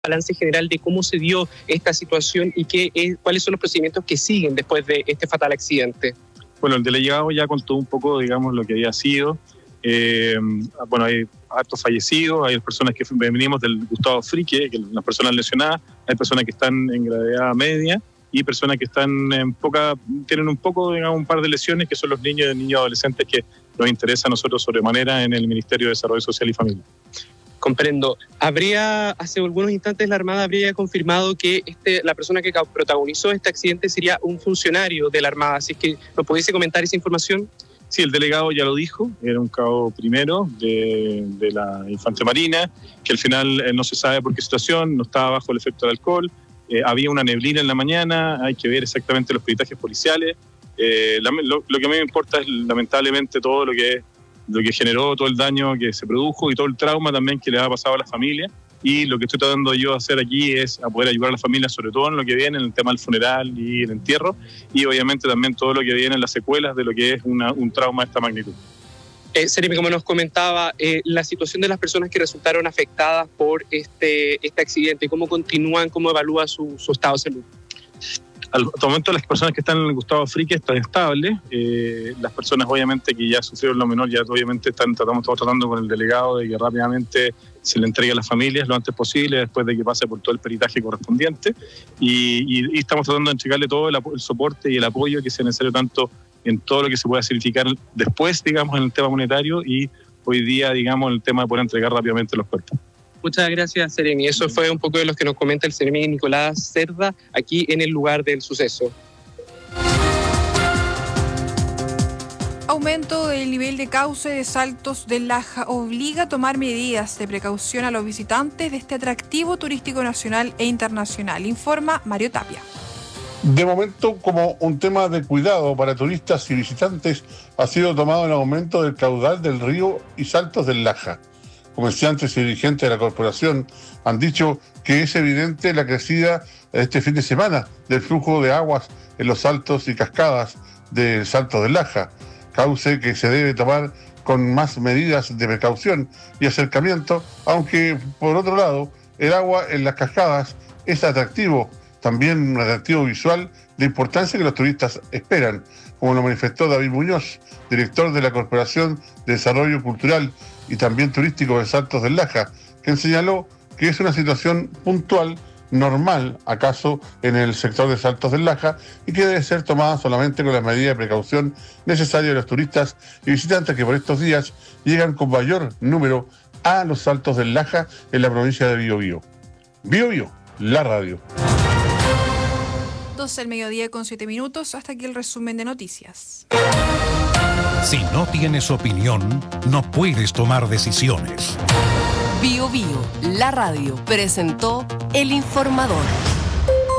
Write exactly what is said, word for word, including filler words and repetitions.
balance general de cómo se dio esta situación y qué es, cuáles son los procedimientos que siguen después de este fatal accidente. Bueno, el delegado ya contó un poco, digamos, lo que había sido. Eh, bueno, hay hartos fallecidos, hay personas que venimos del Gustavo Frique, que las personas lesionadas, hay personas que están en gravedad media y personas que están en poca, tienen un poco, digamos, un par de lesiones, que son los niños y niños adolescentes que nos interesa a nosotros sobremanera en el Ministerio de Desarrollo Social y Familia. Comprendo. Habría, hace algunos instantes la Armada habría confirmado que este, la persona que protagonizó este accidente sería un funcionario de la Armada, así que ¿nos pudiese comentar esa información? Sí, el delegado ya lo dijo, era un cabo primero de, de la Infantería Marina, que al final eh, no se sabe por qué situación, no estaba bajo el efecto del alcohol, eh, había una neblina en la mañana, hay que ver exactamente los peritajes policiales. Eh, la, lo, lo que a mí me importa es lamentablemente todo lo que es lo que generó, todo el daño que se produjo y todo el trauma también que le ha pasado a la familia. Y lo que estoy tratando yo de hacer aquí es a poder ayudar a la familia, sobre todo en lo que viene, en el tema del funeral y el entierro, y obviamente también todo lo que viene en las secuelas de lo que es una, un trauma de esta magnitud. Eh, Seremi, como nos comentaba, eh, la situación de las personas que resultaron afectadas por este, este accidente, ¿cómo continúan, cómo evalúa su, su estado de salud? Al momento las personas que están en el Gustavo Frique están estables, eh, las personas obviamente que ya sufrieron lo menor, ya obviamente están, tratamos, estamos tratando con el delegado de que rápidamente se le entregue a las familias lo antes posible, después de que pase por todo el peritaje correspondiente, y, y, y estamos tratando de entregarle todo el, el soporte y el apoyo que sea necesario tanto en todo lo que se pueda significar después, digamos, en el tema monetario y hoy día, digamos, en el tema de poder entregar rápidamente los cuerpos. Muchas gracias, Seremi. Eso fue un poco de lo que nos comenta el Seremi Nicolás Cerda aquí en el lugar del suceso. Aumento del nivel de cauce de Saltos del Laja obliga a tomar medidas de precaución a los visitantes de este atractivo turístico nacional e internacional, informa Mario Tapia. De momento, como un tema de cuidado para turistas y visitantes, ha sido tomado el aumento del caudal del río y Saltos del Laja. Comerciantes y dirigentes de la corporación han dicho que es evidente la crecida este fin de semana del flujo de aguas en los saltos y cascadas del Salto del Laja, cauce que se debe tomar con más medidas de precaución y acercamiento, aunque por otro lado el agua en las cascadas es atractivo, también un atractivo visual de importancia que los turistas esperan, como lo manifestó David Muñoz, director de la Corporación de Desarrollo Cultural y también turístico de Saltos del Laja, quien señaló que es una situación puntual, normal, acaso, en el sector de Saltos del Laja y que debe ser tomada solamente con las medidas de precaución necesarias a los turistas y visitantes que por estos días llegan con mayor número a los Saltos del Laja en la provincia de Biobío. Biobío, la radio. doce del mediodía con siete minutos, hasta aquí el resumen de noticias. Si no tienes opinión, no puedes tomar decisiones. Bio Bio, la radio, presentó El Informador.